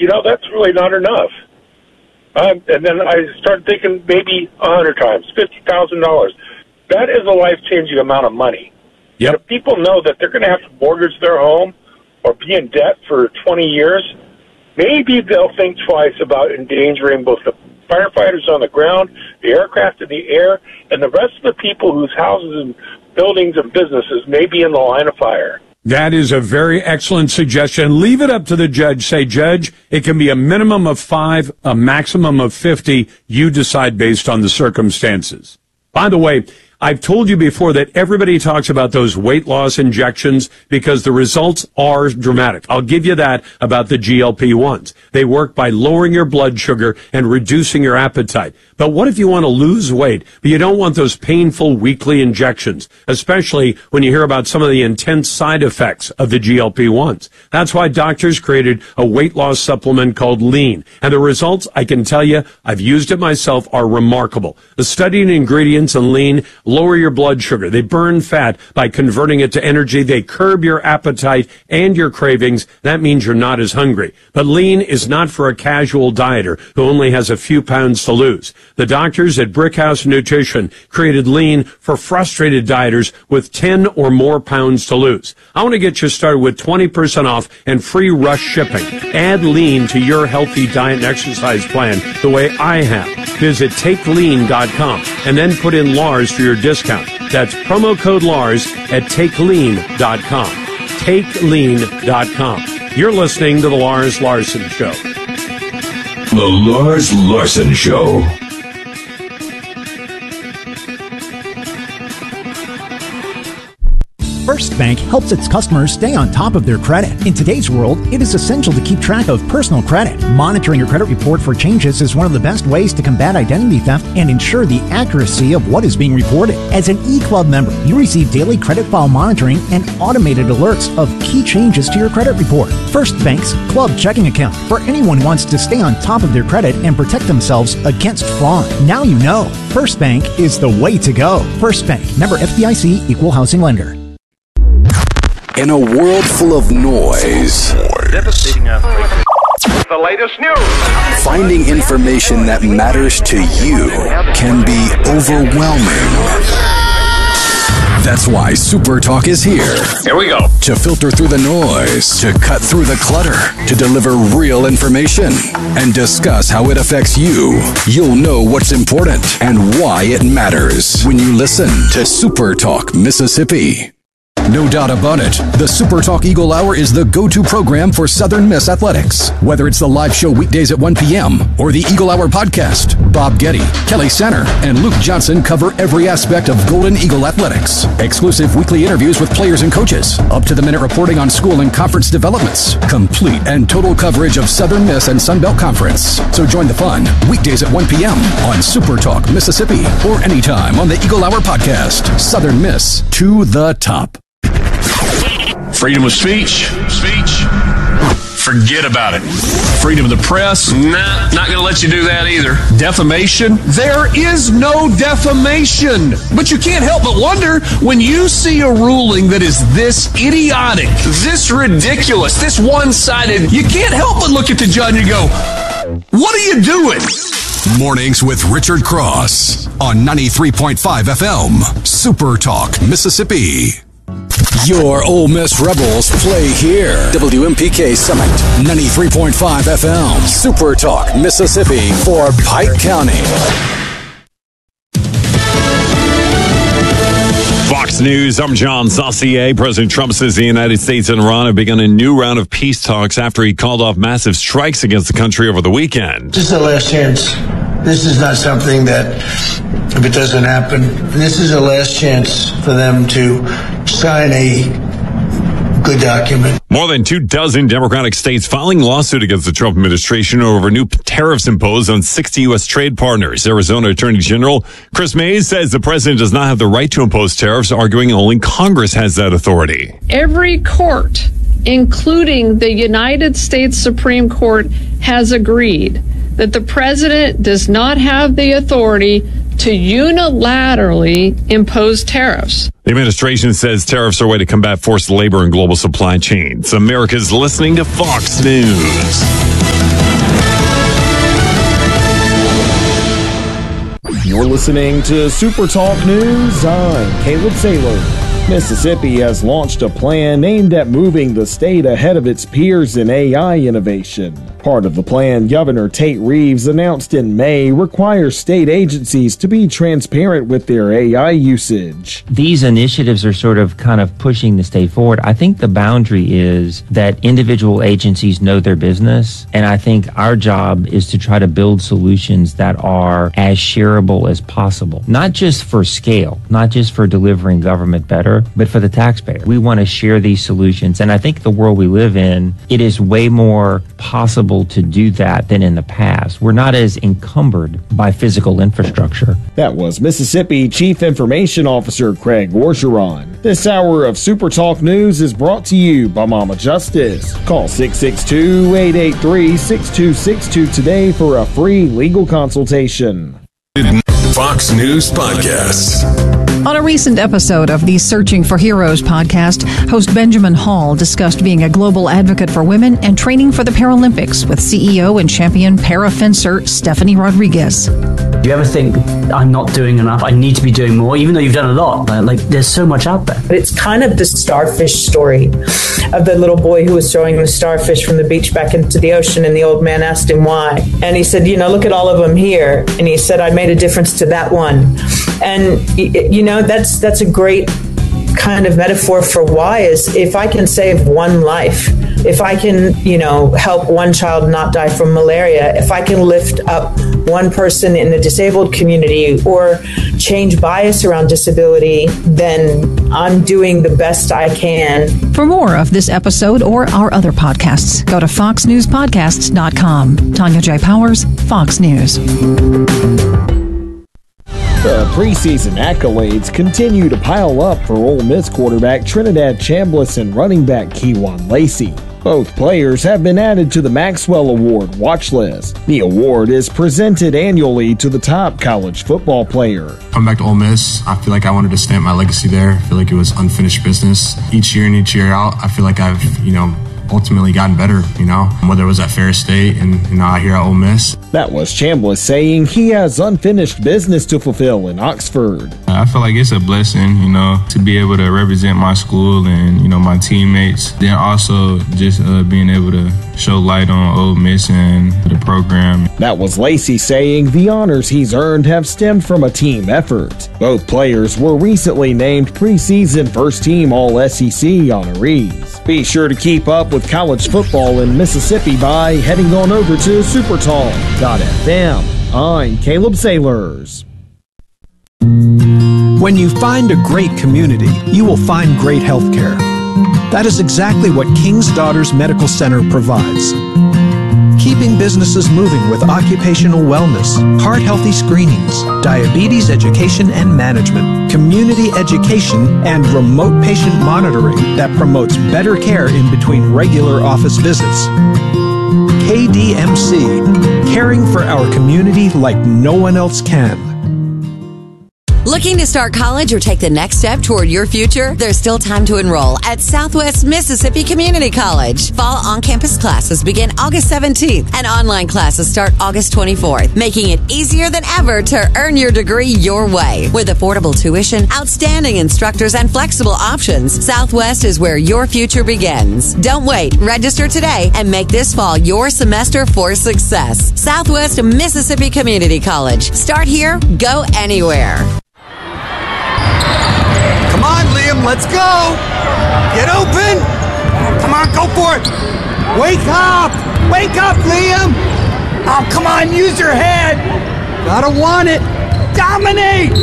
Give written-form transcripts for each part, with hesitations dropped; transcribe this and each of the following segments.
that's really not enough. And then I started thinking maybe 100 times, $50,000. That is a life-changing amount of money. Yep. If people know that they're going to have to mortgage their home or be in debt for 20 years, maybe they'll think twice about endangering both the firefighters on the ground, the aircraft in the air, and the rest of the people whose houses and buildings and businesses may be in the line of fire. That is a very excellent suggestion. Leave it up to the judge. Say, Judge, it can be a minimum of 5, a maximum of 50. You decide based on the circumstances. By the way, I've told you before that everybody talks about those weight loss injections because the results are dramatic. I'll give you that about the GLP-1s. They work by lowering your blood sugar and reducing your appetite. But what if you want to lose weight, but you don't want those painful weekly injections, especially when you hear about some of the intense side effects of the GLP-1s? That's why doctors created a weight loss supplement called Lean. And the results, I can tell you, I've used it myself, are remarkable. The studied ingredients in Lean lower your blood sugar. They burn fat by converting it to energy. They curb your appetite and your cravings. That means you're not as hungry. But Lean is not for a casual dieter who only has a few pounds to lose. The doctors at Brickhouse Nutrition created Lean for frustrated dieters with 10 or more pounds to lose. I want to get you started with 20% off and free rush shipping. Add Lean to your healthy diet and exercise plan the way I have. Visit TakeLean.com and then put in Lars for your discount. That's promo code Lars at TakeLean.com. TakeLean.com. You're listening to The Lars Larson Show. The Lars Larson Show. First Bank helps its customers stay on top of their credit. In today's world, it is essential to keep track of personal credit. Monitoring your credit report for changes is one of the best ways to combat identity theft and ensure the accuracy of what is being reported. As an eClub member, you receive daily credit file monitoring and automated alerts of key changes to your credit report. First Bank's Club Checking Account for anyone who wants to stay on top of their credit and protect themselves against fraud. Now you know. First Bank is the way to go. First Bank, member FDIC, equal housing lender. In a world full of noise, devastating earthquake. The latest news. Finding information that matters to you can be overwhelming. That's why Super Talk is here. Here we go. To filter through the noise, to cut through the clutter, to deliver real information, and discuss how it affects you. You'll know what's important and why it matters when you listen to Super Talk Mississippi. No doubt about it, the Super Talk Eagle Hour is the go-to program for Southern Miss athletics. Whether it's the live show weekdays at 1 p.m. or the Eagle Hour podcast, Bob Getty, Kelly Sanner, and Luke Johnson cover every aspect of Golden Eagle athletics. Exclusive weekly interviews with players and coaches, up-to-the-minute reporting on school and conference developments, complete and total coverage of Southern Miss and Sun Belt Conference. So join the fun weekdays at 1 p.m. on Super Talk Mississippi or anytime on the Eagle Hour podcast. Southern Miss to the top. Freedom of speech. Forget about it. Freedom of the press. Nah, not going to let you do that either. Defamation. There is no defamation. But you can't help but wonder when you see a ruling that is this idiotic, this ridiculous, this one-sided, you can't help but look at the judge and go, what are you doing? Mornings with Richard Cross on 93.5 FM, Super Talk, Mississippi. Your Ole Miss Rebels play here. WMPK Summit, 93.5 FM, Super Talk, Mississippi for Pike County. Fox News, I'm John Saucier. President Trump says the United States and Iran have begun a new round of peace talks after he called off massive strikes against the country over the weekend. This is the last chance. This is not something that, if it doesn't happen, this is the last chance for them to sign a good document. More than 24 Democratic states filing lawsuit against the Trump administration over new tariffs imposed on 60 U.S. trade partners. Arizona Attorney General Chris Mays says the president does not have the right to impose tariffs, arguing only Congress has that authority. Every court, including the United States Supreme Court, has agreed that the president does not have the authority to unilaterally impose tariffs. The administration says tariffs are a way to combat forced labor and global supply chains. America's listening to Fox News. You're listening to Super Talk News. I'm Caleb Saylor. Mississippi has launched a plan aimed at moving the state ahead of its peers in AI innovation. Part of the plan Governor Tate Reeves announced in May requires state agencies to be transparent with their AI usage. These initiatives are sort of kind of pushing the state forward. I think the boundary is that individual agencies know their business, and I think our job is to try to build solutions that are as shareable as possible, not just for scale, not just for delivering government better, but for the taxpayer. We want to share these solutions, and I think the world we live in, it is way more possible to do that than in the past. We're not as encumbered by physical infrastructure. That was Mississippi Chief Information Officer Craig Orgeron. This hour of Super Talk News is brought to you by Mama Justice. Call 662-883-6262 today for a free legal consultation. Fox News Podcasts. On a recent episode of the Searching for Heroes podcast, host Benjamin Hall discussed being a global advocate for women and training for the Paralympics with CEO and champion para-fencer Stephanie Rodriguez. Do you ever think, I'm not doing enough, I need to be doing more, even though you've done a lot? Like, there's so much out there. It's kind of the starfish story of the little boy who was throwing the starfish from the beach back into the ocean, and the old man asked him why. And he said, look at all of them here. And he said, I made a difference to that one. And, that's a great kind of metaphor for why is if I can save one life, if I can, help one child not die from malaria, if I can lift up one person in the disabled community or change bias around disability, then I'm doing the best I can. For more of this episode or our other podcasts, go to foxnewspodcasts.com. Tanya J. Powers, Fox News. The preseason accolades continue to pile up for Ole Miss quarterback Trinidad Chambliss and running back Kewan Lacey. Both players have been added to the Maxwell Award watch list. The award is presented annually to the top college football player. Coming back to Ole Miss, I feel like I wanted to stamp my legacy there. I feel like it was unfinished business. Each year in, each year out, I feel like I've, ultimately gotten better, whether it was at Ferris State and now here at Ole Miss. That was Chambliss saying he has unfinished business to fulfill in Oxford. I feel like it's a blessing, to be able to represent my school and, my teammates. Then also just being able to show light on Ole Miss and the program. That was Lacey saying the honors he's earned have stemmed from a team effort. Both players were recently named preseason first-team All-SEC honorees. Be sure to keep up with college football in Mississippi by heading on over to supertalk.fm. I'm Caleb Saylors. When you find a great community, you will find great health care. That is exactly what King's Daughters Medical Center provides. Keeping businesses moving with occupational wellness, heart-healthy screenings, diabetes education and management, community education, and remote patient monitoring that promotes better care in between regular office visits. KDMC, caring for our community like no one else can. Looking to start college or take the next step toward your future? There's still time to enroll at Southwest Mississippi Community College. Fall on-campus classes begin August 17th and online classes start August 24th, making it easier than ever to earn your degree your way. With affordable tuition, outstanding instructors, and flexible options, Southwest is where your future begins. Don't wait. Register today and make this fall your semester for success. Southwest Mississippi Community College. Start here, go anywhere. Come on, Liam, let's go! Get open! Come on, go for it! Wake up! Wake up, Liam! Oh, come on, use your head! Gotta want it! Dominate!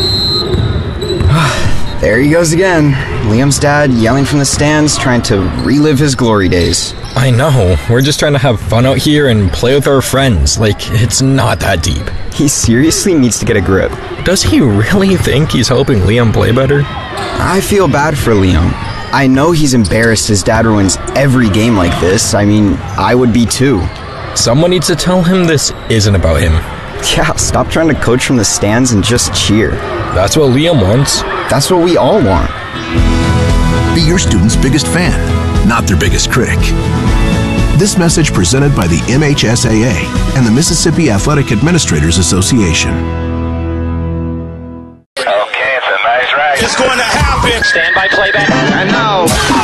There he goes again. Liam's dad yelling from the stands, trying to relive his glory days. I know. We're just trying to have fun out here and play with our friends. Like, it's not that deep. He seriously needs to get a grip. Does he really think he's helping Liam play better? I feel bad for Liam. I know he's embarrassed his dad ruins every game like this. I mean, I would be too. Someone needs to tell him this isn't about him. Yeah, stop trying to coach from the stands and just cheer. That's what Liam wants. That's what we all want. Be your student's biggest fan, not their biggest critic. This message presented by the MHSAA and the Mississippi Athletic Administrators Association. is going to happen. Stand by playback. And now,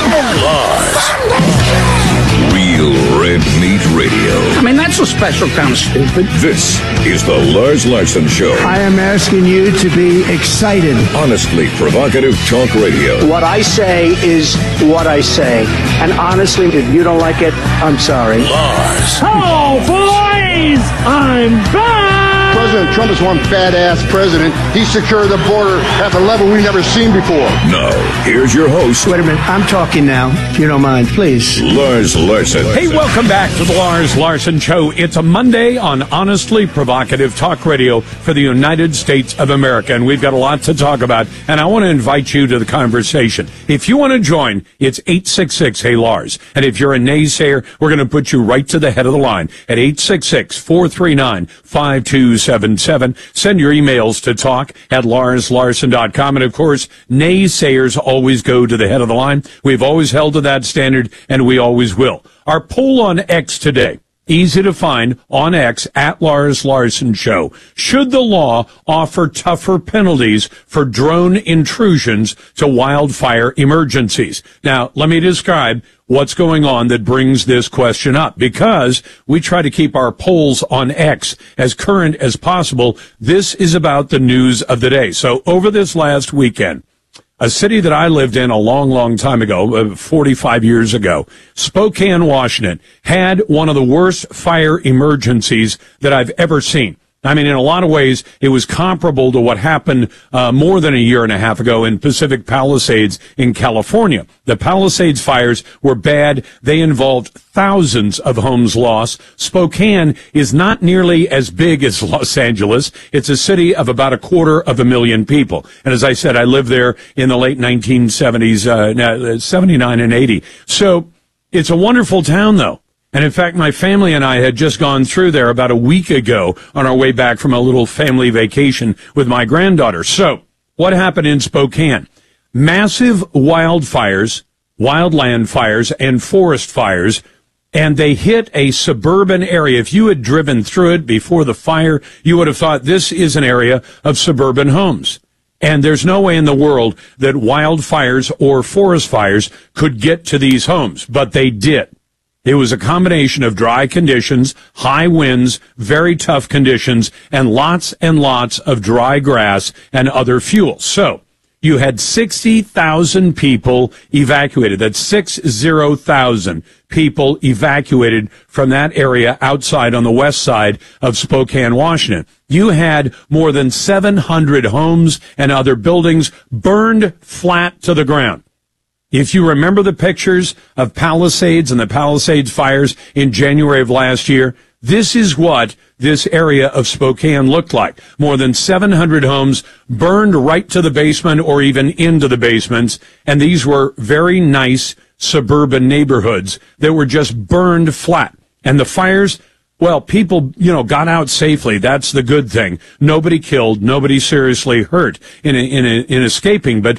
Lars. Real Red Meat Radio. I mean, that's a special kind of stupid. This is the Lars Larson Show. I am asking you to be excited. Honestly provocative talk radio. What I say is what I say. And honestly, if you don't like it, I'm sorry. Lars. Oh, boys! I'm back! President Trump is one fat-ass president. He secured the border at a level we've never seen before. Now, here's your host. Wait a minute. I'm talking now, if you don't mind, please. Lars Larson. Hey, welcome back to the Lars Larson Show. It's a Monday on Honestly Provocative Talk Radio for the United States of America, and we've got a lot to talk about, and I want to invite you to the conversation. If you want to join, it's 866-HEY-LARS, and if you're a naysayer, we're going to put you right to the head of the line at 866-439-5277. Send your emails to talk@LarsLarson.com. And of course, naysayers always go to the head of the line. We've always held to that standard, and we always will. Our poll on X today, easy to find on X at Lars Larson Show. Should the law offer tougher penalties for drone intrusions to wildfire emergencies? Now, let me describe what's going on that brings this question up, because we try to keep our polls on X as current as possible. This is about the news of the day. So over this last weekend, a city that I lived in a long, long time ago, 45 years ago, Spokane, Washington, had one of the worst fire emergencies that I've ever seen. I mean, in a lot of ways, it was comparable to what happened more than a year and a half ago in Pacific Palisades in California. The Palisades fires were bad. They involved thousands of homes lost. Spokane is not nearly as big as Los Angeles. It's a city of about 250,000 people. And as I said, I lived there in the late 1970s, 79 and 80. So it's a wonderful town, though. And in fact, my family and I had just gone through there about a week ago on our way back from a little family vacation with my granddaughter. So what happened in Spokane? Massive wildfires, wildland fires, and forest fires, and they hit a suburban area. If you had driven through it before the fire, you would have thought this is an area of suburban homes. And there's no way in the world that wildfires or forest fires could get to these homes, but they did. It was a combination of dry conditions, high winds, very tough conditions, and lots of dry grass and other fuel. So you had 60,000 people evacuated. That's 60,000 people evacuated from that area outside on the west side of Spokane, Washington. You had more than 700 homes and other buildings burned flat to the ground. If you remember the pictures of Palisades and the Palisades fires in January of last year, this is what this area of Spokane looked like. More than 700 homes burned right to the basement or even into the basements, and these were very nice suburban neighborhoods that were just burned flat. And the fires, well, people, got out safely. That's the good thing. Nobody killed, nobody seriously hurt in escaping, but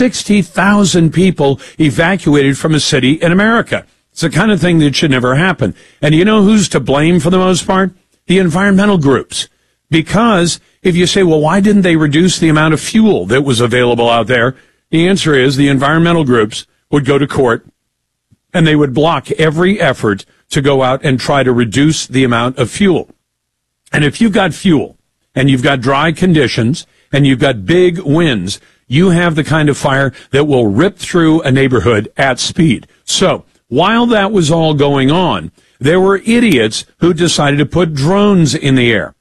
60,000 people evacuated from a city in America. It's the kind of thing that should never happen. And you know who's to blame for the most part? The environmental groups. Because if you say, well, why didn't they reduce the amount of fuel that was available out there? The answer is the environmental groups would go to court and they would block every effort to go out and try to reduce the amount of fuel. And if you've got fuel and you've got dry conditions and you've got big winds, you have the kind of fire that will rip through a neighborhood at speed. So while that was all going on, there were idiots who decided to put drones in the air.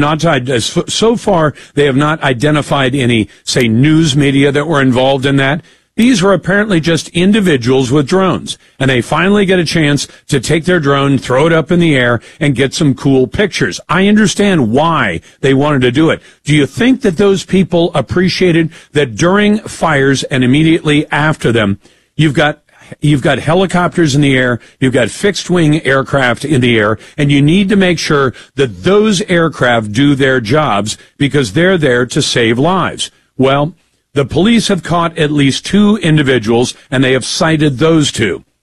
So far, they have not identified any, say, news media that were involved in that. These were apparently just individuals with drones, and they finally get a chance to take their drone, throw it up in the air, and get some cool pictures. I understand why they wanted to do it. Do you think that those people appreciated that during fires and immediately after them, you've got helicopters in the air, you've got fixed-wing aircraft in the air, and you need to make sure that those aircraft do their jobs because they're there to save lives. Well, the police have caught at least 2 individuals, and they have cited those 2.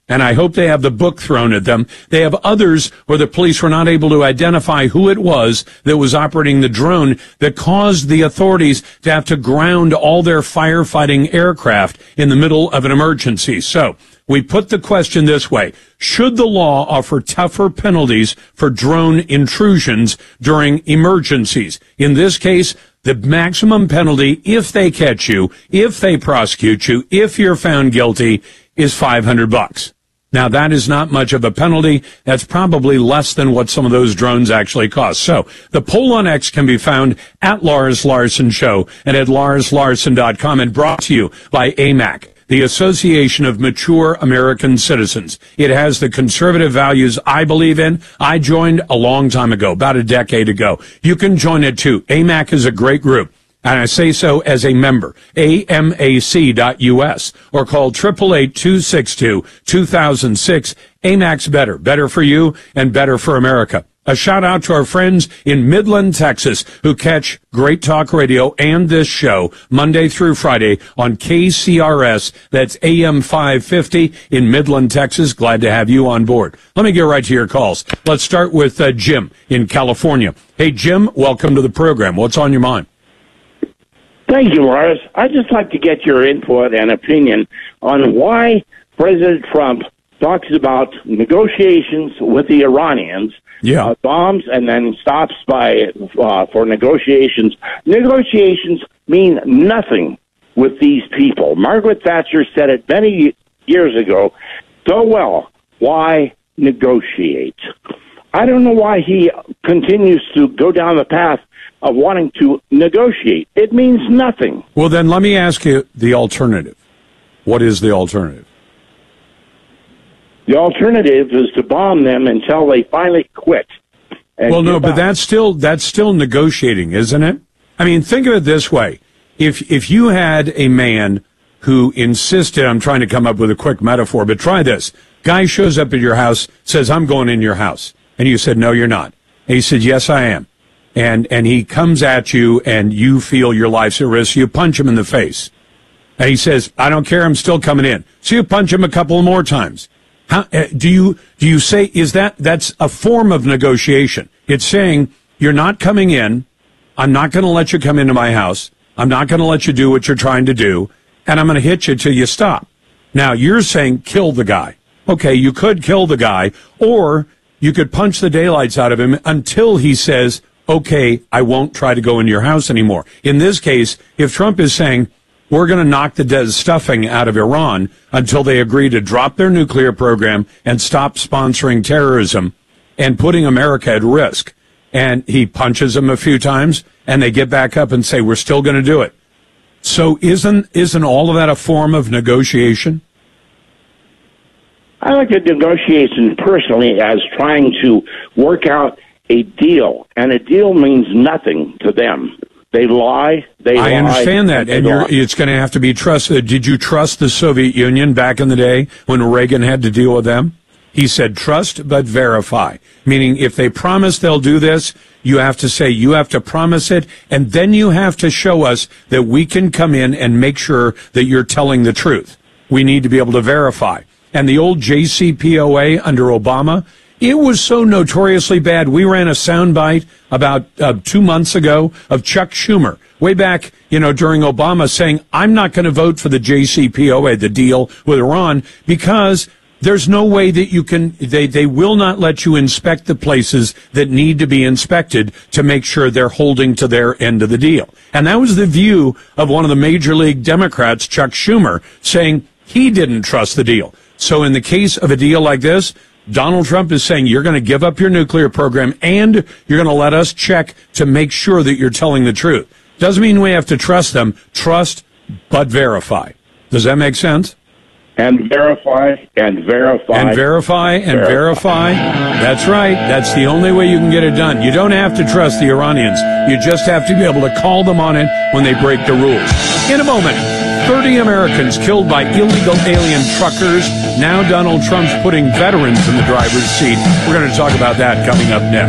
and I hope they have the book thrown at them. They have others where the police were not able to identify who it was that was operating the drone that caused the authorities to have to ground all their firefighting aircraft in the middle of an emergency. So we put the question this way: should the law offer tougher penalties for drone intrusions during emergencies? In this case, the maximum penalty, if they catch you, if they prosecute you, if you're found guilty, is $500. Now, that is not much of a penalty. That's probably less than what some of those drones actually cost. So the poll on X can be found at Lars Larson Show and at LarsLarson.com, and brought to you by AMAC, the Association of Mature American Citizens. It has the conservative values I believe in. I joined a long time ago, about a decade ago. You can join it too. AMAC is a great group, and I say so as a member. AMAC.us, or call 888-262-2006. AMAC's better. Better for you and better for America. A shout out to our friends in Midland, Texas, who catch Great Talk Radio and this show Monday through Friday on KCRS. That's AM 550 in Midland, Texas. Glad to have you on board. Let me get right to your calls. Let's start with Jim in California. Hey, Jim, welcome to the program. What's on your mind? Thank you, Lars. I'd just like to get your input and opinion on why President Trump talks about negotiations with the Iranians, bombs, and then stops by for negotiations. Negotiations mean nothing with these people. Margaret Thatcher said it many years ago so well. Why negotiate? I don't know why he continues to go down the path of wanting to negotiate. It means nothing. Well, then let me ask you the alternative. What is the alternative? The alternative is to bomb them until they finally quit. Well, no, but that's still negotiating, isn't it? I mean, think of it this way. If you had a man who insisted, I'm trying to come up with a quick metaphor, but try this. Guy shows up at your house, says, I'm going in your house. And you said, no, you're not. And he said, yes, I am. And he comes at you and you feel your life's at risk. You punch him in the face. And he says, I don't care. I'm still coming in. So you punch him a couple more times. How, do you say, that's a form of negotiation? It's saying, you're not coming in. I'm not going to let you come into my house. I'm not going to let you do what you're trying to do. And I'm going to hit you till you stop. Now, you're saying kill the guy. Okay, you could kill the guy, or you could punch the daylights out of him until he says, okay, I won't try to go in your house anymore. In this case, if Trump is saying, we're going to knock the dead stuffing out of Iran until they agree to drop their nuclear program and stop sponsoring terrorism and putting America at risk, and he punches them a few times and they get back up and say, we're still going to do it. So isn't all of that a form of negotiation? I look at negotiation personally as trying to work out a deal, and a deal means nothing to them. They lie. I understand that, and it's going to have to be trusted. Did you trust the Soviet Union back in the day when Reagan had to deal with them? He said, trust but verify, meaning if they promise they'll do this, you have to say you have to promise it, and then you have to show us that we can come in and make sure that you're telling the truth. We need to be able to verify. And the old JCPOA under Obama, it was so notoriously bad. We ran a soundbite about 2 months ago of Chuck Schumer, way back, during Obama, saying, I'm not going to vote for the JCPOA, the deal with Iran, because there's no way that you can, they will not let you inspect the places that need to be inspected to make sure they're holding to their end of the deal. And that was the view of one of the major league Democrats, Chuck Schumer, saying he didn't trust the deal. So in the case of a deal like this, Donald Trump is saying you're going to give up your nuclear program and you're going to let us check to make sure that you're telling the truth. Doesn't mean we have to trust them. Trust, but verify. Does that make sense? And verify, and verify. And verify, and verify. That's right. That's the only way you can get it done. You don't have to trust the Iranians. You just have to be able to call them on it when they break the rules. In a moment, 30 Americans killed by illegal alien truckers. Now Donald Trump's putting veterans in the driver's seat. We're going to talk about that coming up next.